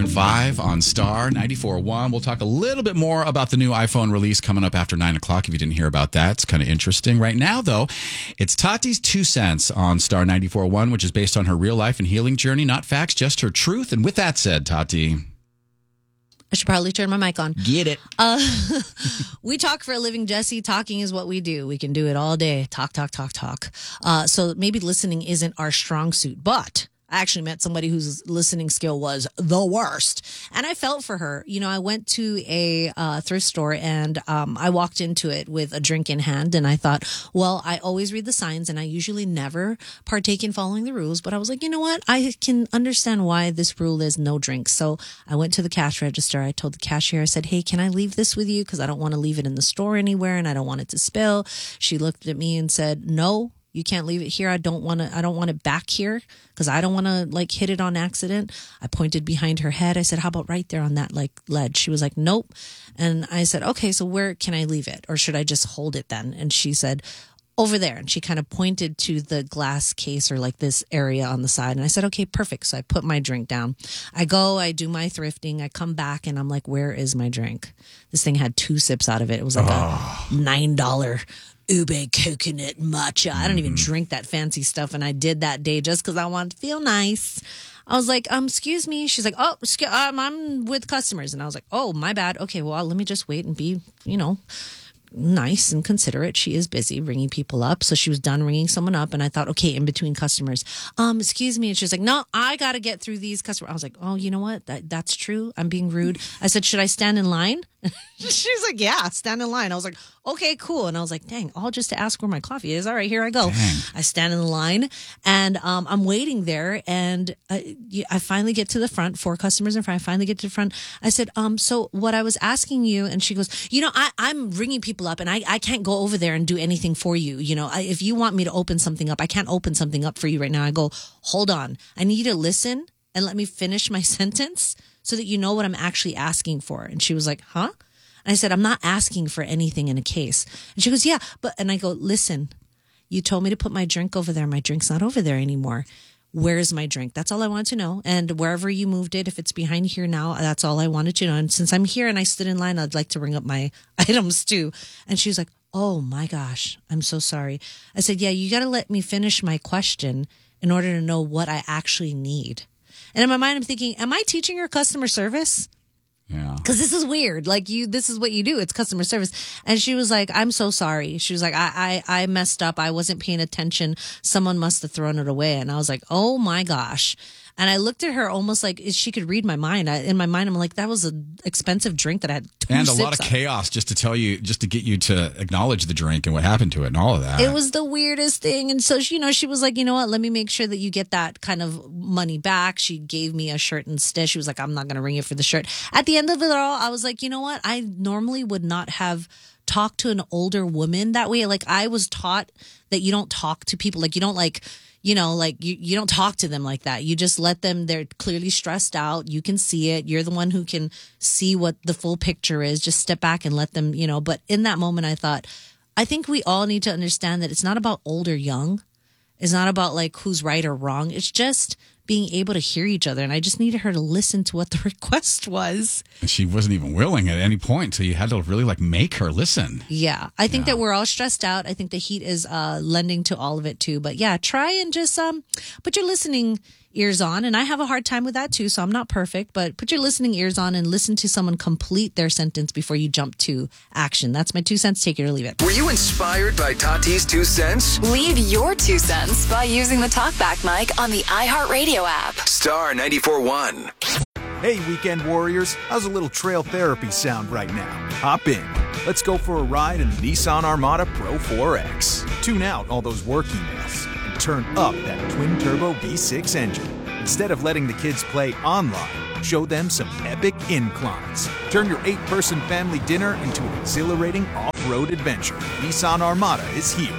5 on Star 94.1. We'll talk a little bit more about the new iPhone release coming up after 9 o'clock if you didn't hear about that. It's kind of interesting. Right now, though, it's Tati's 2 cents on Star 94.1, which is based on her real life and healing journey. Not facts, just her truth. And with that said, Tati, I should probably turn my mic on. Get it. We talk for a living, Jesse. Talking is what we do. We can do it all day. Talk. So maybe listening isn't our strong suit, but I actually met somebody whose listening skill was the worst. And I felt for her. You know, I went to a thrift store and I walked into it with a drink in hand. And I thought, well, I always read the signs and I usually never partake in following the rules. But I was like, you know what? I can understand why this rule is no drinks. So I went to the cash register. I told the cashier, I said, hey, can I leave this with you? Because I don't want to leave it in the store anywhere and I don't want it to spill. She looked at me and said, no. You can't leave it here. I don't want it back here because I don't want to like hit it on accident. I pointed behind her head. I said, how about right there on that like ledge? She was like, nope. And I said, okay, so where can I leave it? Or should I just hold it then? And she said, over there. And she kind of pointed to the glass case or like this area on the side. And I said, okay, perfect. So I put my drink down. I do my thrifting. I come back and I'm like, where is my drink? This thing had 2 sips out of it. It was like a $9 ube coconut matcha. I don't even drink that fancy stuff. And I did that day just because I wanted to feel nice. I was like, excuse me. She's like, I'm with customers. And I was like, oh, my bad. Okay, well, let me just wait and be, nice and considerate. She is busy ringing people up. So she was done ringing someone up. And I thought, okay, in between customers, excuse me. And she's like, no, I got to get through these customers. I was like, oh, you know what? That's true. I'm being rude. I said, should I stand in line? She's like, yeah, stand in line. I was like, okay, cool. And I was like, dang, all just to ask where my coffee is. All right, here I go. Dang. I stand in the line and I'm waiting there. And I finally get to the front, 4 customers in front. I finally get to the front. I said, so what I was asking you, and she goes, I'm ringing people up and I can't go over there and do anything for you. If you want me to open something up, I can't open something up for you right now. I go, hold on. I need you to listen and let me finish my sentence so that you know what I'm actually asking for. And she was like, huh? And I said, I'm not asking for anything in a case. And she goes, yeah, and I go, listen, you told me to put my drink over there. My drink's not over there anymore. Where's my drink? That's all I wanted to know. And wherever you moved it, if it's behind here now, that's all I wanted to know. And since I'm here and I stood in line, I'd like to bring up my items too. And she was like, oh my gosh, I'm so sorry. I said, yeah, you got to let me finish my question in order to know what I actually need. And in my mind, I'm thinking, am I teaching her customer service? Yeah. Because this is weird. Like this is what you do. It's customer service. And she was like, I'm so sorry. She was like, I messed up. I wasn't paying attention. Someone must have thrown it away. And I was like, oh my gosh. And I looked at her almost like she could read my mind. In my mind, I'm like, that was an expensive drink that I had 2 and a sips lot of chaos just to get you to acknowledge the drink and what happened to it and all of that. It was the weirdest thing. And so, she was like, you know what? Let me make sure that you get that kind of money back. She gave me a shirt instead. She was like, I'm not going to ring you for the shirt. At the end of it all, I was like, you know what? I normally would not have talked to an older woman that way. Like I was taught that you don't talk to people. Like you don't you don't talk to them like that. You just let them, they're clearly stressed out. You can see it. You're the one who can see what the full picture is. Just step back and let them, but in that moment, I thought, I think we all need to understand that it's not about old or young. It's not about like who's right or wrong. It's just being able to hear each other. And I just needed her to listen to what the request was. And she wasn't even willing at any point. So you had to really make her listen. Yeah. I think that we're all stressed out. I think the heat is lending to all of it too. But yeah, try and just put your listening ears on. And I have a hard time with that too. So I'm not perfect, but put your listening ears on and listen to someone complete their sentence before you jump to action. That's my 2 cents. Take it or leave it. Were you inspired by Tati's 2 cents? Leave your 2 cents by using the TalkBack mic on the iHeartRadio app. Star 94.1. Hey, weekend warriors. How's a little trail therapy sound right now? Hop in. Let's go for a ride in the Nissan Armada Pro 4X. Tune out all those work emails and turn up that twin-turbo V6 engine. Instead of letting the kids play online, show them some epic inclines. Turn your 8-person family dinner into an exhilarating off-road adventure. Nissan Armada is here.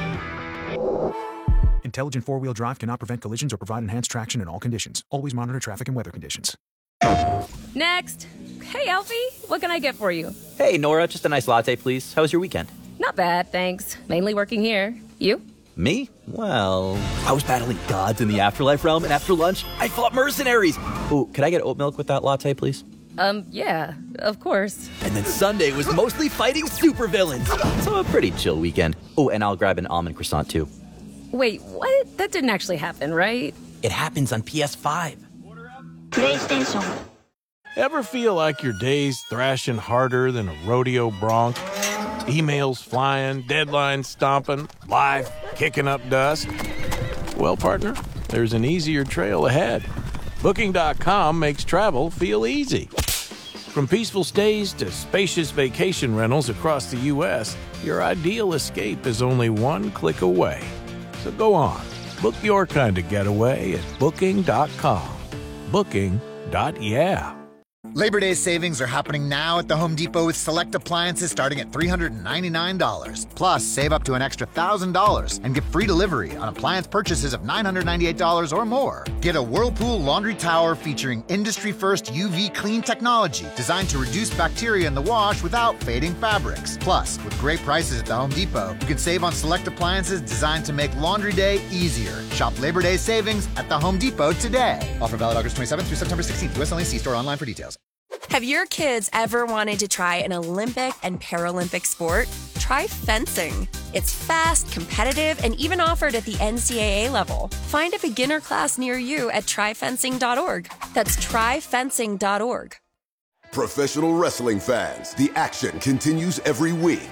Intelligent 4-wheel drive cannot prevent collisions or provide enhanced traction in all conditions. Always monitor traffic and weather conditions. Next. Hey, Alfie, what can I get for you? Hey, Nora, just a nice latte, please. How was your weekend? Not bad, thanks. Mainly working here. You? Me? Well, I was battling gods in the afterlife realm, and after lunch, I fought mercenaries. Ooh, could I get oat milk with that latte, please? Yeah, of course. And then Sunday was mostly fighting supervillains. So a pretty chill weekend. Oh, and I'll grab an almond croissant, too. Wait, what? That didn't actually happen, right? It happens on PS5. PlayStation. Ever feel like your day's thrashing harder than a rodeo bronc? Emails flying, deadlines stomping, life kicking up dust? Well, partner, there's an easier trail ahead. Booking.com makes travel feel easy. From peaceful stays to spacious vacation rentals across the U.S., your ideal escape is only one click away. So go on, book your kind of getaway at Booking.com. Booking.yeah. Labor Day savings are happening now at the Home Depot with select appliances starting at $399. Plus, save up to an extra $1,000 and get free delivery on appliance purchases of $998 or more. Get a Whirlpool laundry tower featuring industry-first UV clean technology designed to reduce bacteria in the wash without fading fabrics. Plus, with great prices at the Home Depot, you can save on select appliances designed to make laundry day easier. Shop Labor Day savings at the Home Depot today. Offer valid August 27th through September 16th. US only. See store online for details. Have your kids ever wanted to try an Olympic and Paralympic sport? Try fencing. It's fast, competitive, and even offered at the NCAA level. Find a beginner class near you at tryfencing.org. That's tryfencing.org. Professional wrestling fans, the action continues every week.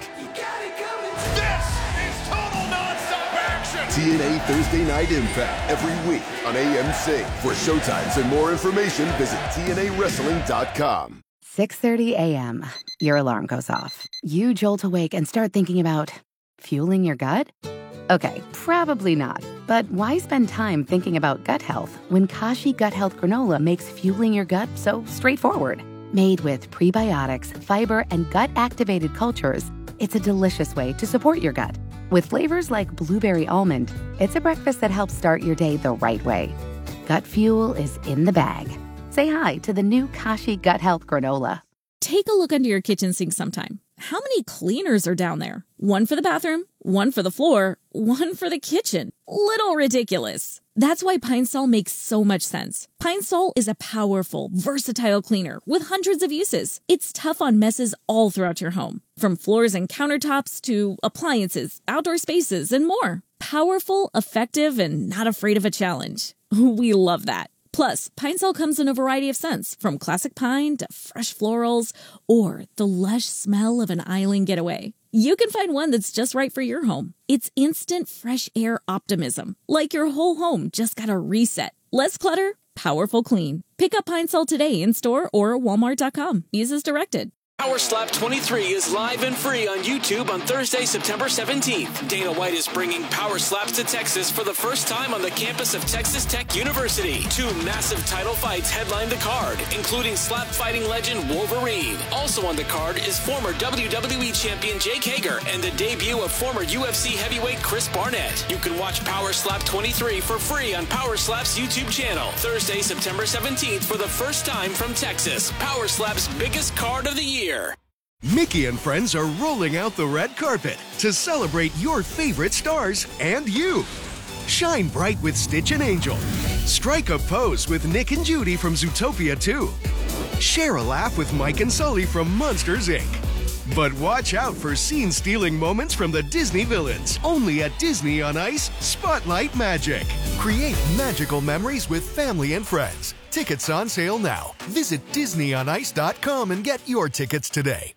TNA Thursday Night Impact every week on AMC. For showtimes and more information, visit TNAWrestling.com. 6:30 a.m. Your alarm goes off. You jolt awake and start thinking about fueling your gut? Okay, probably not. But why spend time thinking about gut health when Kashi Gut Health Granola makes fueling your gut so straightforward? Made with prebiotics, fiber, and gut-activated cultures, it's a delicious way to support your gut. With flavors like blueberry almond, it's a breakfast that helps start your day the right way. Gut fuel is in the bag. Say hi to the new Kashi Gut Health Granola. Take a look under your kitchen sink sometime. How many cleaners are down there? One for the bathroom, one for the floor, one for the kitchen. Little ridiculous. That's why Pine Sol makes so much sense. Pine Sol is a powerful, versatile cleaner with hundreds of uses. It's tough on messes all throughout your home, from floors and countertops to appliances, outdoor spaces, and more. Powerful, effective, and not afraid of a challenge. We love that. Plus, Pine Sol comes in a variety of scents, from classic pine to fresh florals, or the lush smell of an island getaway. You can find one that's just right for your home. It's instant fresh air optimism, like your whole home just got a reset. Less clutter, powerful clean. Pick up Pine Sol today in store or Walmart.com. Use as directed. Power Slap 23 is live and free on YouTube on Thursday, September 17th. Dana White is bringing Power Slaps to Texas for the first time on the campus of Texas Tech University. 2 massive title fights headline the card, including slap fighting legend Wolverine. Also on the card is former WWE champion Jake Hager and the debut of former UFC heavyweight Chris Barnett. You can watch Power Slap 23 for free on Power Slap's YouTube channel. Thursday, September 17th for the first time from Texas. Power Slap's biggest card of the year. Mickey and friends are rolling out the red carpet to celebrate your favorite stars and you. Shine bright with Stitch and Angel. Strike a pose with Nick and Judy from Zootopia 2. Share a laugh with Mike and Sully from Monsters, Inc. But watch out for scene-stealing moments from the Disney villains. Only at Disney on Ice, Spotlight Magic. Create magical memories with family and friends. Tickets on sale now. Visit DisneyOnIce.com and get your tickets today.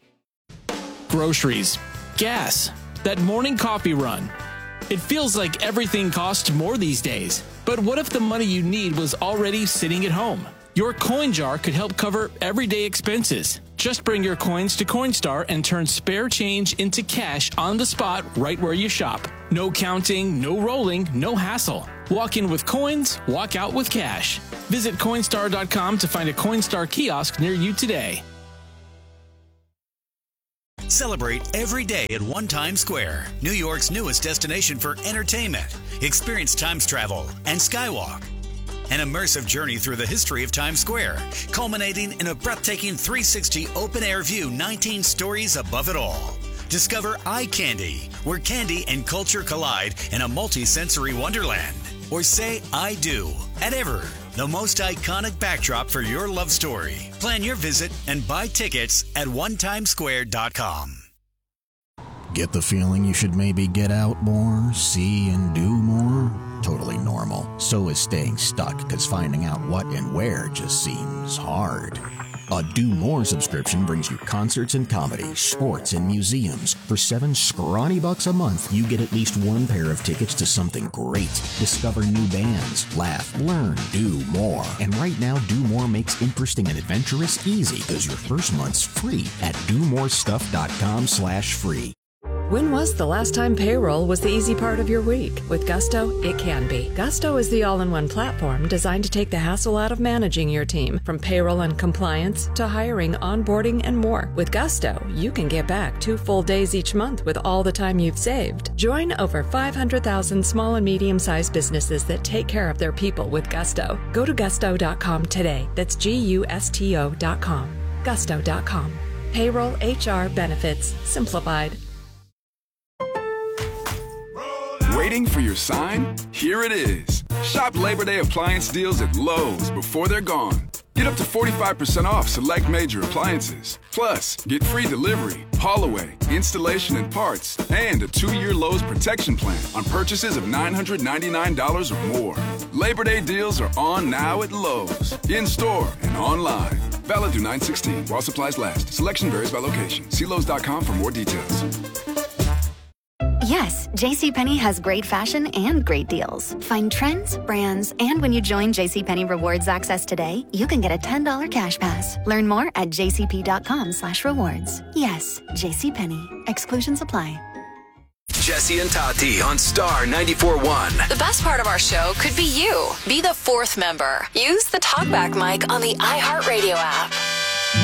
Groceries, gas, that morning coffee run. It feels like everything costs more these days. But what if the money you need was already sitting at home? Your coin jar could help cover everyday expenses. Just bring your coins to Coinstar and turn spare change into cash on the spot right where you shop. No counting, no rolling, no hassle. Walk in with coins, walk out with cash. Visit Coinstar.com to find a Coinstar kiosk near you today. Celebrate every day at One Times Square, New York's newest destination for entertainment. Experience Times Travel and Skywalk. An immersive journey through the history of Times Square, culminating in a breathtaking 360 open-air view 19 stories above it all. Discover Eye Candy, where candy and culture collide in a multi-sensory wonderland. Or say I do at Ever, the most iconic backdrop for your love story. Plan your visit and buy tickets at onetimesquare.com. Get the feeling you should maybe get out more, see and do more? Totally normal. So is staying stuck, because finding out what and where just seems hard. A Do More subscription brings you concerts and comedy, sports and museums. For $7 scrawny bucks a month, you get at least one pair of tickets to something great. Discover new bands, laugh, learn, do more. And right now, Do More makes interesting and adventurous easy, because your first month's free at domorestuff.com/free. When was the last time payroll was the easy part of your week? With Gusto, it can be. Gusto is the all-in-one platform designed to take the hassle out of managing your team, from payroll and compliance to hiring, onboarding, and more. With Gusto, you can get back 2 full days each month with all the time you've saved. Join over 500,000 small and medium-sized businesses that take care of their people with Gusto. Go to gusto.com today. That's GUSTO.com. Gusto.com. Payroll, HR, benefits, simplified. Waiting for your sign? Here it is. Shop Labor Day appliance deals at Lowe's before they're gone. Get up to 45% off select major appliances. Plus, get free delivery, haul away, installation and parts, and a 2-year Lowe's protection plan on purchases of $999 or more. Labor Day deals are on now at Lowe's, in-store and online. Valid through 9/16 while supplies last. Selection varies by location. See Lowe's.com for more details. Yes, JCPenney has great fashion and great deals. Find trends, brands, and when you join JCPenney Rewards Access today, you can get a $10 cash pass. Learn more at jcp.com/rewards. Yes, JCPenney. Exclusions apply. Jesse and Tati on Star 94.1. The best part of our show could be you. Be the 4th member. Use the TalkBack mic on the iHeartRadio app.